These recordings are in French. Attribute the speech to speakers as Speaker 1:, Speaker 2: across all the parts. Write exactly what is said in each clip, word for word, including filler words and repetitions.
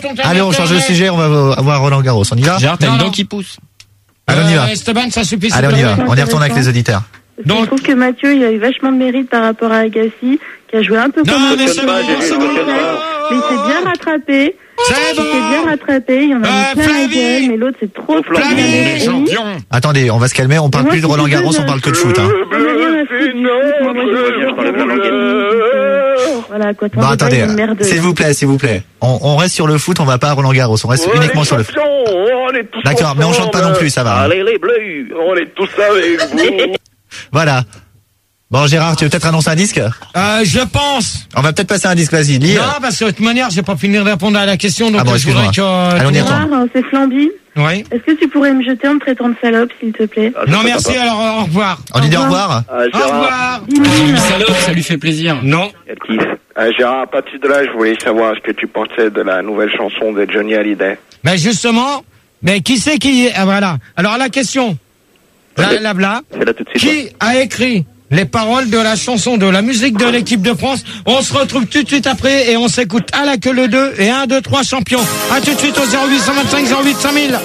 Speaker 1: Allez, on change de sujet, on va avoir Roland Garros. On y va?
Speaker 2: Gérard, t'as une dent qui pousse.
Speaker 1: Allez, on y va.
Speaker 3: Euh, Esteban, ça suffit.
Speaker 1: Allez, on y va. On y retourne avec les auditeurs.
Speaker 4: Donc, je trouve que Mathieu, il a eu vachement de mérite par rapport à Agassi, qui a joué un peu
Speaker 3: Non,
Speaker 4: comme un
Speaker 3: mais c'est bon, c'est bon.
Speaker 4: mais il s'est bien rattrapé.
Speaker 3: C'est
Speaker 4: Il
Speaker 3: bon.
Speaker 4: s'est bien rattrapé, il y en a
Speaker 3: Euh,
Speaker 4: mis plein la
Speaker 3: Flavie.
Speaker 4: gueule, mais l'autre c'est trop trop
Speaker 3: Flavie,
Speaker 4: bien.
Speaker 3: champion.
Speaker 1: Attendez, on va se calmer, on parle
Speaker 4: Moi,
Speaker 1: plus de
Speaker 4: si
Speaker 1: Roland
Speaker 4: tu veux,
Speaker 1: Garros,
Speaker 4: je-
Speaker 1: on parle que de foot, hein.
Speaker 4: J'en ai rien à foutre du foot, moi, moi, je parle de Agassi. Voilà, quoi, t'en
Speaker 1: Bon,
Speaker 4: veux pas, il
Speaker 1: attendez,
Speaker 4: est une merde.
Speaker 1: s'il vous plaît, s'il vous plaît. On, on reste sur le foot, on va pas à Roland Garros, on reste uniquement sur le foot. D'accord, mais on chante pas non plus, ça va.
Speaker 5: Allez les bleus, on est tous avec vous.
Speaker 1: Voilà. Bon, Gérard, tu veux peut-être annoncer un disque?
Speaker 3: Euh, je pense.
Speaker 1: On va peut-être passer un disque, vas-y, lis.
Speaker 3: Non, parce que de toute manière, j'ai pas fini de répondre à la question, donc
Speaker 1: Ah bon,
Speaker 3: je voudrais
Speaker 1: excuse-moi.
Speaker 3: que.
Speaker 1: Allez, on y
Speaker 3: tu-
Speaker 1: retourne.
Speaker 4: Gérard, c'est Flamby.
Speaker 3: Oui.
Speaker 4: Est-ce que tu pourrais me jeter en me traitant de salope, s'il te plaît?
Speaker 5: Ah, ça,
Speaker 3: Non,
Speaker 5: ça
Speaker 3: merci,
Speaker 5: va pas.
Speaker 3: alors euh, au revoir.
Speaker 1: On dit au revoir?
Speaker 5: Ah,
Speaker 3: Au
Speaker 5: Gérard,
Speaker 3: revoir.
Speaker 2: Dis-lui salope, ça lui fait plaisir.
Speaker 3: Non.
Speaker 5: quel kiff. Ah, Gérard, à partir de là, je voulais savoir ce que tu pensais de la nouvelle chanson de Johnny Hallyday.
Speaker 3: Mais justement, mais qui c'est qui. Ah, voilà. Alors la question. Là, là, là.
Speaker 5: C'est là tout de suite.
Speaker 3: Qui a écrit les paroles de la chanson de la musique de l'équipe de France? On se retrouve tout de suite après et on s'écoute à la queue le deux et un, deux, trois champions. À tout de suite au zéro huit cent vingt-cinq zéro huit cinq mille.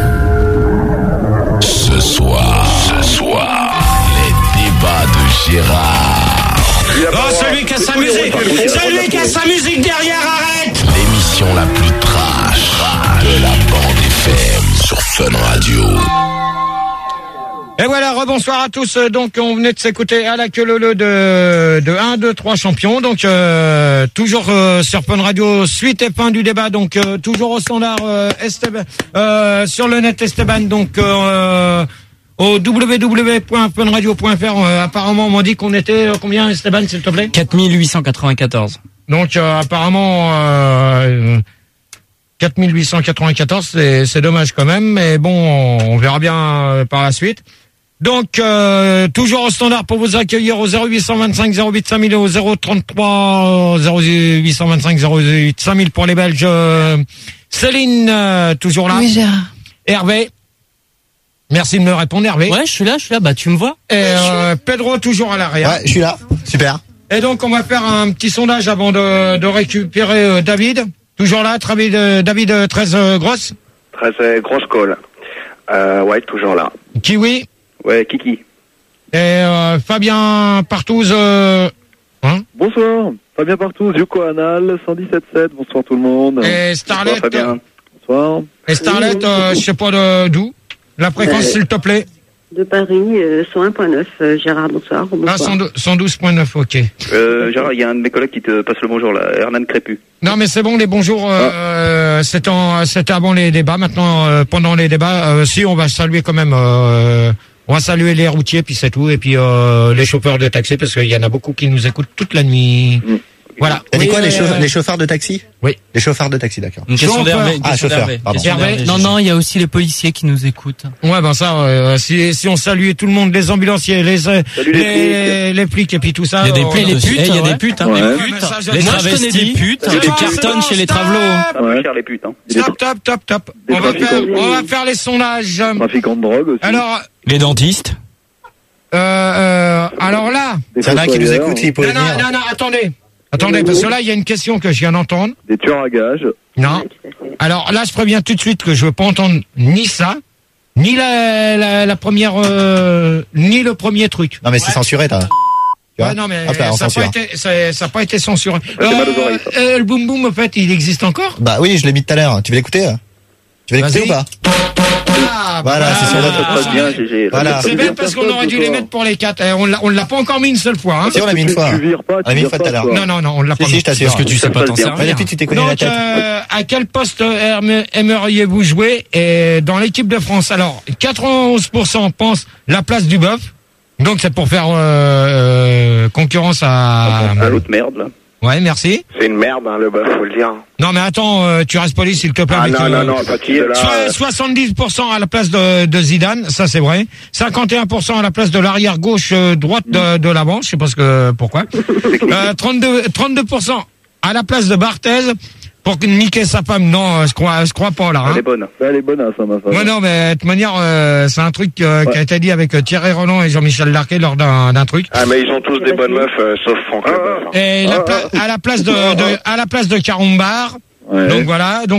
Speaker 6: Ce soir, ce soir, les débats de Gérard.
Speaker 3: Oh, celui qui a sa musique. Celui qui a sa musique derrière, arrête.
Speaker 6: L'émission la plus trash de la bande F M sur Fun Radio.
Speaker 3: Et voilà, rebonsoir à tous. Donc, on venait de s'écouter à la queue le le de, de un, deux, trois champions. Donc, euh, toujours euh, sur Fun Radio, suite et fin du débat. Donc, euh, toujours au standard euh, Esteban, euh, sur le net Esteban. Donc, euh, au w w w point fun radio point f r. Euh, apparemment, on m'a dit qu'on était euh, combien, Esteban, s'il te plaît?
Speaker 2: quatre mille huit cent quatre-vingt-quatorze.
Speaker 3: Donc, euh, apparemment, euh, quatre mille huit cent quatre-vingt-quatorze, c'est, c'est dommage quand même. Mais bon, on, on verra bien euh, par la suite. Donc, euh, toujours au standard pour vous accueillir au zéro huit cent vingt-cinq zéro huit cinq mille et au zéro trente-trois zéro huit cent vingt-cinq zéro huit cinq mille pour les Belges. Euh, Céline, euh, toujours là.
Speaker 7: Oui, Gérard.
Speaker 3: Hervé. Merci de me répondre, Hervé.
Speaker 2: Ouais, je suis là, je suis là, bah tu me vois.
Speaker 3: Et euh, Pedro, toujours à l'arrière.
Speaker 1: Ouais, je suis là. Super.
Speaker 3: Et donc, on va faire un petit sondage avant de, de récupérer euh, David. Toujours là, David, euh, David euh, treize euh, grosses.
Speaker 5: Très euh, grosse call. Euh, ouais, toujours là.
Speaker 3: Kiwi.
Speaker 5: Ouais, Kiki.
Speaker 3: Et euh, Fabien Partouze. Euh, hein
Speaker 8: Bonsoir, Fabien Partouze, Yoko Anal, cent dix-sept sept, bonsoir tout le monde.
Speaker 3: Et Starlet.
Speaker 5: Bonsoir, Fabien.
Speaker 8: Bonsoir.
Speaker 3: Et Starlet, euh, je sais pas de, d'où. La fréquence,
Speaker 4: Euh,
Speaker 3: s'il te plaît.
Speaker 4: De Paris, euh, cent un point neuf. Euh, Gérard, bonsoir.
Speaker 3: Ah, cent douze point neuf, ok.
Speaker 5: Euh, Gérard, il y a un de mes collègues qui te passe le bonjour, là, Hernan Crépu.
Speaker 3: Non, mais c'est bon, les bonjours, euh, c'était, en, c'était avant les débats. Maintenant, euh, pendant les débats, euh, si, on va saluer quand même, euh, on va saluer les routiers, puis c'est tout. Et puis euh, les chauffeurs de taxi, parce qu'il y en a beaucoup qui nous écoutent toute la nuit.
Speaker 5: Mmh.
Speaker 3: Voilà.
Speaker 1: T'as dit
Speaker 3: Oui,
Speaker 1: quoi, les,
Speaker 3: euh,
Speaker 1: chauff- les chauffeurs de taxi?
Speaker 3: Oui.
Speaker 1: Les chauffeurs de taxi, d'accord.
Speaker 2: Une question
Speaker 3: Chauffeur.
Speaker 2: d'Hervé. une
Speaker 1: Ah,
Speaker 2: question
Speaker 1: chauffeur,
Speaker 2: d'Hervé.
Speaker 1: pardon.
Speaker 2: Question
Speaker 3: Hervé,
Speaker 2: d'Hervé.
Speaker 3: je
Speaker 2: Non,
Speaker 3: sais.
Speaker 2: non, il y a aussi les policiers qui nous écoutent.
Speaker 3: Ouais, ben ça, euh, si, si on saluait tout le monde, les ambulanciers, les, euh,
Speaker 5: Salut les
Speaker 3: les, les flics et puis tout ça.
Speaker 2: Il y a des
Speaker 3: euh,
Speaker 2: putes,
Speaker 3: on-
Speaker 2: aussi. Eh, il y a
Speaker 3: ouais.
Speaker 2: des putes, hein.
Speaker 8: Ouais.
Speaker 2: Des
Speaker 3: Ouais,
Speaker 2: putes.
Speaker 3: mais ça, je-
Speaker 2: Les
Speaker 3: Moi, je
Speaker 2: travestis,
Speaker 3: connais des
Speaker 2: putes,
Speaker 3: C'est
Speaker 2: qui
Speaker 3: bon,
Speaker 2: cartonnent
Speaker 3: c'est
Speaker 2: chez les
Speaker 3: bon,
Speaker 2: travelots.
Speaker 5: Ça va
Speaker 8: Ouais.
Speaker 5: cher les putes, hein.
Speaker 3: Stop, top, top, top.
Speaker 8: Des
Speaker 3: On va faire,
Speaker 8: trafiquants.
Speaker 3: on va faire les sondages.
Speaker 8: Trafiquants de drogue aussi.
Speaker 3: Alors,
Speaker 2: Les dentistes.
Speaker 3: euh, euh, alors là.
Speaker 8: Des
Speaker 1: Il y en a un qui nous
Speaker 8: fossoyeurs,
Speaker 1: écoute, il peut
Speaker 3: Non, non,
Speaker 1: venir.
Speaker 3: non, non, attendez. Attendez, parce que là, il y a une question que je viens d'entendre.
Speaker 8: Des tueurs à gages.
Speaker 3: Non. Alors là, je préviens tout de suite que je veux pas entendre ni ça, ni la, la, la première, euh, ni le premier truc.
Speaker 1: Non, mais c'est censuré, t'as. Tu vois
Speaker 3: Ouais, non, mais
Speaker 1: Hop là, on
Speaker 3: ça n'a pas,
Speaker 1: censure.
Speaker 3: été- ça- ça a pas été censuré.
Speaker 5: Ouais, c'est mal aux oreilles, ça.
Speaker 3: euh, le boom boom, en fait, il existe encore?
Speaker 1: Bah oui, je l'ai mis tout à l'heure. Tu veux l'écouter? Tu veux l'écouter
Speaker 3: Vas-y.
Speaker 1: ou pas?
Speaker 3: Ah,
Speaker 1: Voilà, c'est sur
Speaker 5: Ça
Speaker 1: votre-
Speaker 5: se passe bien, G G.
Speaker 1: Voilà.
Speaker 3: C'est bête parce qu'on aurait dû les mettre pour les quatre. Eh, On l'a, on l'a pas encore mis une seule fois, hein.
Speaker 1: Si, on l'a mis une
Speaker 8: Tu-
Speaker 1: fois.
Speaker 8: Tu vires pas,
Speaker 1: On l'a
Speaker 8: tu
Speaker 1: mis une
Speaker 8: vires
Speaker 1: fois
Speaker 8: pas,
Speaker 1: tout à l'heure.
Speaker 8: toi.
Speaker 3: Non, non, non, on l'a
Speaker 1: Si,
Speaker 3: pas
Speaker 1: si,
Speaker 3: mis.
Speaker 1: je t'assure.
Speaker 2: Parce que tu
Speaker 5: Ça
Speaker 2: sais
Speaker 5: se
Speaker 2: pas
Speaker 5: passe
Speaker 2: t'en
Speaker 5: bien.
Speaker 1: Ouais,
Speaker 2: servir.
Speaker 1: depuis, tu t'es connu la
Speaker 3: Donc,
Speaker 1: tête.
Speaker 3: euh, à quel poste aime- aimeriez-vous jouer et dans l'équipe de France? Alors, quatre-vingt-onze pour cent pensent la place du bœuf. Donc, c'est pour faire euh, euh, concurrence à...
Speaker 5: À l'autre merde, là.
Speaker 3: Ouais, merci.
Speaker 5: C'est une merde, hein, le bœuf, faut le dire.
Speaker 3: Non, mais attends, euh, tu restes poli, s'il te plaît.
Speaker 5: Ah
Speaker 3: avec,
Speaker 5: non,
Speaker 3: euh,
Speaker 5: non, non, à partir de là.
Speaker 3: Soit-
Speaker 5: euh,
Speaker 3: soixante-dix pour cent à la place de, de Zidane, ça c'est vrai. cinquante et un pour cent à la place de l'arrière gauche euh, droite de, de l'avant, je sais pas ce que pourquoi. Euh, trente-deux, trente-deux pour cent à la place de Barthez pour niquer sa femme. Non, euh, je crois, je crois pas là. Hein.
Speaker 5: Elle est bonne.
Speaker 8: Elle est bonne, hein, ça, ma femme.
Speaker 3: Ouais, non, mais de toute manière, euh, c'est un truc euh, qui a été dit avec euh, Thierry Roland et Jean-Michel Larquet lors d'un, d'un truc.
Speaker 5: Ah, mais ils ont tous des bonnes meufs, euh, sauf Franck Leboeuf. hein.
Speaker 3: Et la pla- à la place de, de à la place de Carumbar.
Speaker 8: Ouais.
Speaker 3: Donc voilà. Donc